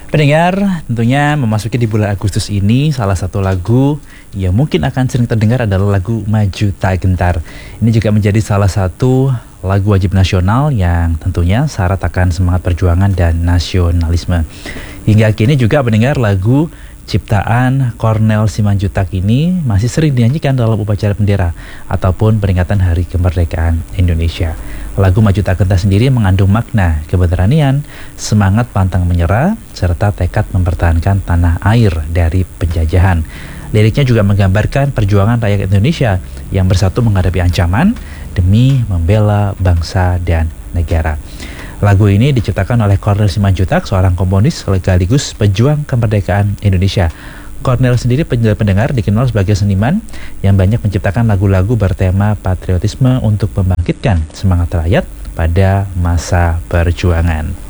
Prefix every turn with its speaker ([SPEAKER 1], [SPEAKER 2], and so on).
[SPEAKER 1] Pendengar, tentunya memasuki di bulan Agustus ini, salah satu lagu yang mungkin akan sering terdengar adalah lagu Maju Tak Gentar. Ini juga menjadi salah satu lagu wajib nasional yang tentunya syarat akan semangat perjuangan dan nasionalisme. Hingga kini juga pendengar lagu ciptaan Cornel Simanjuntak ini masih sering dinyanyikan dalam upacara bendera ataupun peringatan Hari Kemerdekaan Indonesia. Lagu Maju Tak Gentar sendiri mengandung makna keberanian, semangat pantang menyerah, serta tekad mempertahankan tanah air dari penjajahan. Liriknya juga menggambarkan perjuangan rakyat Indonesia yang bersatu menghadapi ancaman demi membela bangsa dan negara. Lagu ini diciptakan oleh Cornel Simanjuntak, seorang komponis sekaligus pejuang kemerdekaan Indonesia. Cornel sendiri pendengar dikenal sebagai seniman yang banyak menciptakan lagu-lagu bertema patriotisme untuk membangkitkan semangat rakyat pada masa perjuangan.